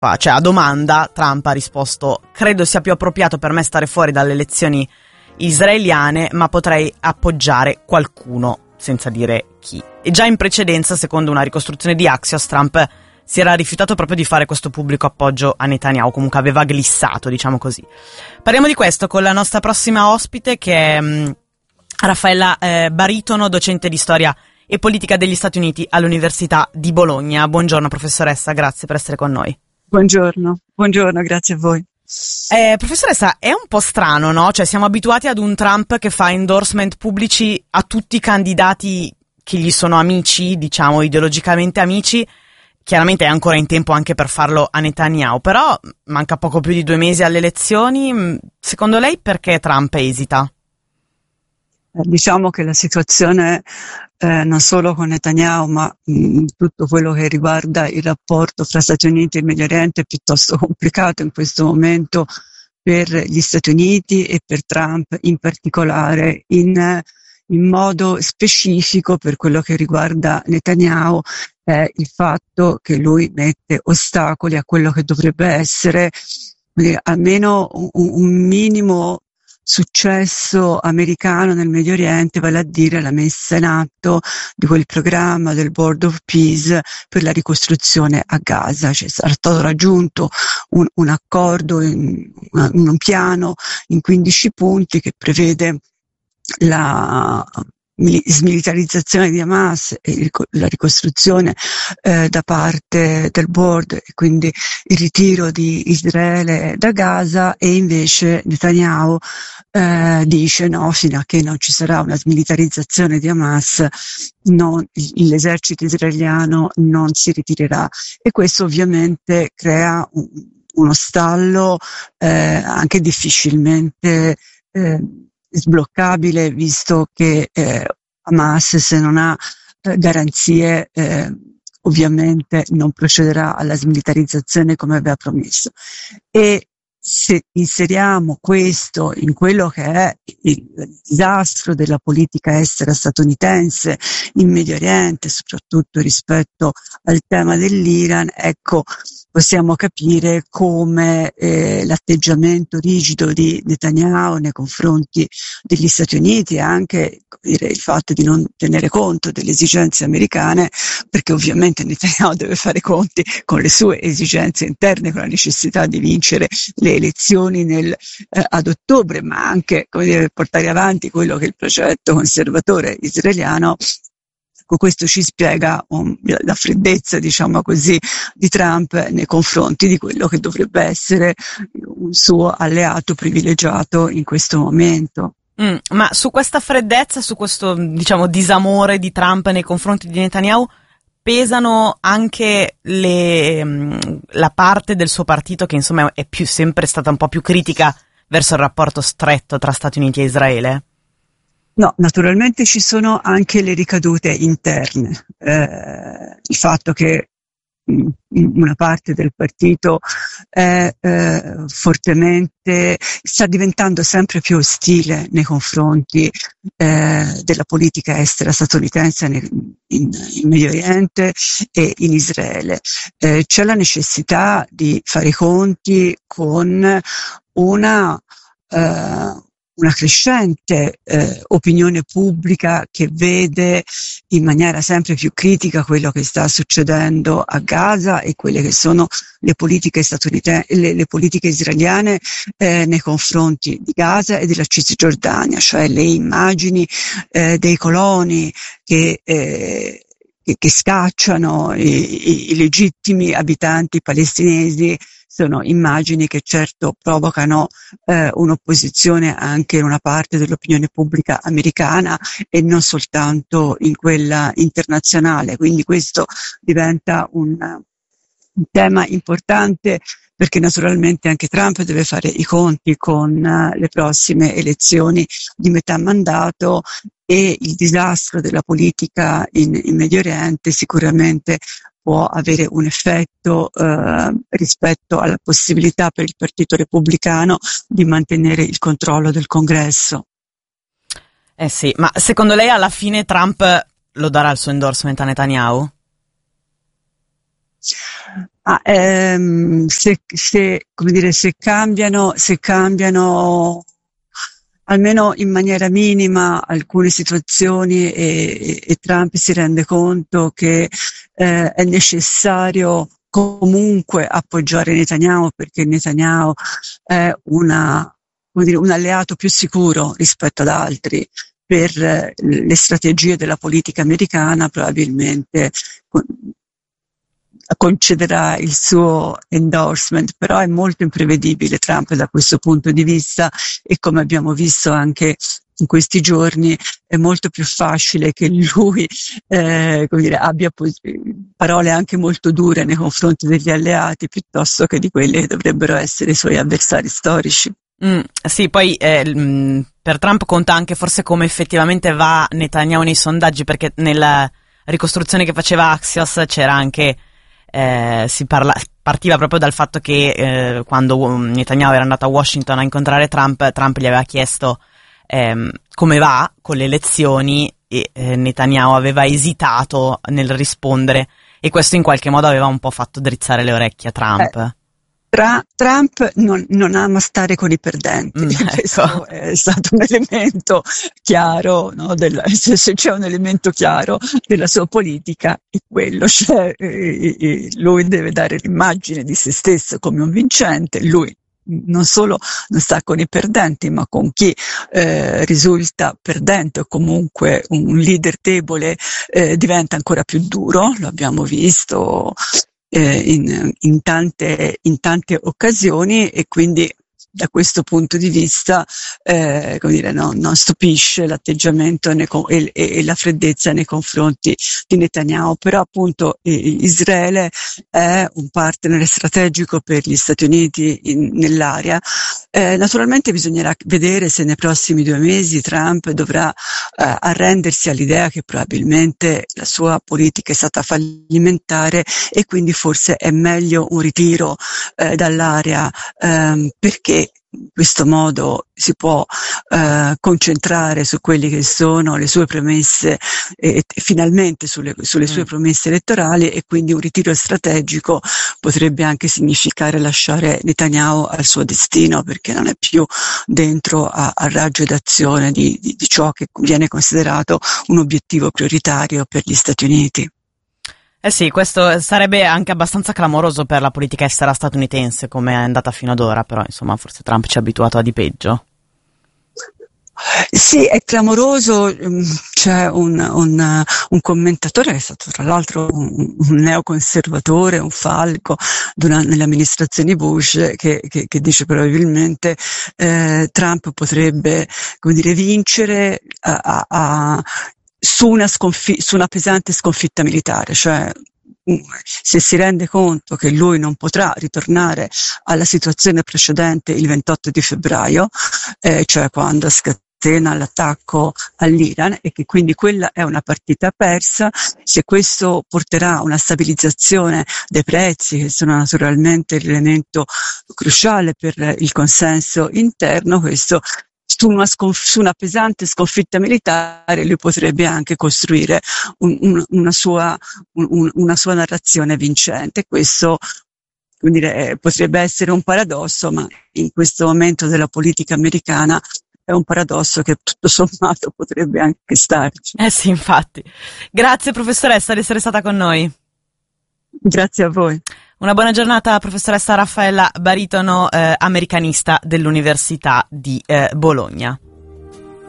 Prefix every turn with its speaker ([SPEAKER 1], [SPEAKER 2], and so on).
[SPEAKER 1] Cioè, a domanda Trump ha risposto: credo sia più appropriato per me stare fuori dalle elezioni israeliane, ma potrei appoggiare qualcuno, senza dire chi. E già in precedenza, secondo una ricostruzione di Axios, Trump si era rifiutato proprio di fare questo pubblico appoggio a Netanyahu, comunque aveva glissato, diciamo così. Parliamo di questo con la nostra prossima ospite, che è Raffaella Baritono, docente di storia e politica degli Stati Uniti all'Università di Bologna. Buongiorno professoressa, grazie per essere con noi.
[SPEAKER 2] Buongiorno, grazie a voi.
[SPEAKER 1] Professoressa, è un po' strano, no? Cioè, siamo abituati ad un Trump che fa endorsement pubblici a tutti i candidati che gli sono amici, diciamo ideologicamente amici. Chiaramente è ancora in tempo anche per farlo a Netanyahu, però manca poco più di 2 mesi alle elezioni. Secondo lei perché Trump esita?
[SPEAKER 2] Diciamo che la situazione non solo con Netanyahu, ma tutto quello che riguarda il rapporto fra Stati Uniti e Medio Oriente è piuttosto complicato in questo momento per gli Stati Uniti e per Trump in particolare, in modo specifico per quello che riguarda Netanyahu è il fatto che lui mette ostacoli a quello che dovrebbe essere almeno un minimo successo americano nel Medio Oriente, vale a dire la messa in atto di quel programma del Board of Peace per la ricostruzione a Gaza. Cioè, sarà stato raggiunto un accordo, un piano in 15 punti che prevede la smilitarizzazione di Hamas e la ricostruzione da parte del board e quindi il ritiro di Israele da Gaza, e invece Netanyahu dice no, fino a che non ci sarà una smilitarizzazione di Hamas l'esercito israeliano non si ritirerà, e questo ovviamente crea uno stallo anche difficilmente sbloccabile, visto che Hamas, se non ha garanzie, ovviamente non procederà alla smilitarizzazione come aveva promesso. E se inseriamo questo in quello che è il disastro della politica estera statunitense in Medio Oriente, soprattutto rispetto al tema dell'Iran, ecco, possiamo capire come l'atteggiamento rigido di Netanyahu nei confronti degli Stati Uniti, e anche il fatto di non tenere conto delle esigenze americane, perché ovviamente Netanyahu deve fare conti con le sue esigenze interne, con la necessità di vincere le elezioni ad ottobre, ma anche portare avanti quello che è il progetto conservatore israeliano. Questo ci spiega la freddezza, diciamo così, di Trump nei confronti di quello che dovrebbe essere un suo alleato privilegiato in questo momento.
[SPEAKER 1] Ma su questa freddezza, su questo, diciamo, disamore di Trump nei confronti di Netanyahu, pesano anche la parte del suo partito che insomma è sempre stata un po' più critica verso il rapporto stretto tra Stati Uniti e Israele?
[SPEAKER 2] No, naturalmente ci sono anche le ricadute interne. Il fatto che una parte del partito è fortemente, sta diventando sempre più ostile nei confronti della politica estera statunitense in Medio Oriente e in Israele. C'è la necessità di fare i conti con una crescente opinione pubblica che vede in maniera sempre più critica quello che sta succedendo a Gaza e quelle che sono le politiche le politiche israeliane nei confronti di Gaza e della Cisgiordania, cioè le immagini dei coloni che scacciano i legittimi abitanti palestinesi. Sono immagini che certo provocano un'opposizione anche in una parte dell'opinione pubblica americana e non soltanto in quella internazionale. Quindi questo diventa un tema importante, perché naturalmente anche Trump deve fare i conti con le prossime elezioni di metà mandato, e il disastro della politica in Medio Oriente sicuramente può avere un effetto rispetto alla possibilità per il Partito Repubblicano di mantenere il controllo del Congresso.
[SPEAKER 1] Sì, ma secondo lei alla fine Trump lo darà il suo endorsement a Netanyahu?
[SPEAKER 2] Come dire, se cambiano almeno in maniera minima alcune situazioni e Trump si rende conto che è necessario comunque appoggiare Netanyahu, perché Netanyahu è un alleato più sicuro rispetto ad altri per le strategie della politica americana, probabilmente concederà il suo endorsement, però è molto imprevedibile Trump da questo punto di vista, e come abbiamo visto anche in questi giorni è molto più facile che lui come dire, abbia parole anche molto dure nei confronti degli alleati piuttosto che di quelli che dovrebbero essere i suoi avversari storici.
[SPEAKER 1] Sì, poi per Trump conta anche forse come effettivamente va Netanyahu nei sondaggi, perché nella ricostruzione che faceva Axios c'era anche partiva proprio dal fatto che quando Netanyahu era andato a Washington a incontrare Trump gli aveva chiesto come va con le elezioni, e Netanyahu aveva esitato nel rispondere, e questo in qualche modo aveva un po' fatto drizzare le orecchie a Trump.
[SPEAKER 2] Trump non ama stare con i perdenti, questo è stato un elemento chiaro, no, se c'è un elemento chiaro della sua politica è quello, cioè lui deve dare l'immagine di se stesso come un vincente. Lui non solo non sta con i perdenti, ma con chi risulta perdente o comunque un leader debole diventa ancora più duro, lo abbiamo visto in tante occasioni, e quindi da questo punto di vista come dire, non stupisce l'atteggiamento e la freddezza nei confronti di Netanyahu. Però appunto Israele è un partner strategico per gli Stati Uniti nell'area. Naturalmente bisognerà vedere se nei prossimi 2 mesi Trump dovrà arrendersi all'idea che probabilmente la sua politica è stata fallimentare, e quindi forse è meglio un ritiro dall'area, perché in questo modo si può concentrare su quelli che sono le sue promesse, finalmente sulle sue promesse elettorali, e quindi un ritiro strategico potrebbe anche significare lasciare Netanyahu al suo destino, perché non è più dentro al raggio d'azione di ciò che viene considerato un obiettivo prioritario per gli Stati Uniti.
[SPEAKER 1] Sì, questo sarebbe anche abbastanza clamoroso per la politica estera statunitense, come è andata fino ad ora, però insomma forse Trump ci ha abituato a di peggio.
[SPEAKER 2] Sì, è clamoroso. C'è un commentatore che è stato tra l'altro un neoconservatore, un falco nelle amministrazioni Bush, che dice probabilmente Trump potrebbe, come dire, vincere su una pesante sconfitta militare, cioè se si rende conto che lui non potrà ritornare alla situazione precedente il 28 di febbraio, cioè quando scatena l'attacco all'Iran, e che quindi quella è una partita persa. Se questo porterà a una stabilizzazione dei prezzi, che sono naturalmente l'elemento cruciale per il consenso interno, questo su una pesante sconfitta militare lui potrebbe anche costruire una sua narrazione vincente. Questo, come dire, potrebbe essere un paradosso, ma in questo momento della politica americana è un paradosso che tutto sommato potrebbe anche starci.
[SPEAKER 1] Sì, infatti. Grazie professoressa di essere stata con noi.
[SPEAKER 2] Grazie a voi.
[SPEAKER 1] Una buona giornata, professoressa Raffaella Baritono, americanista dell'Università di Bologna.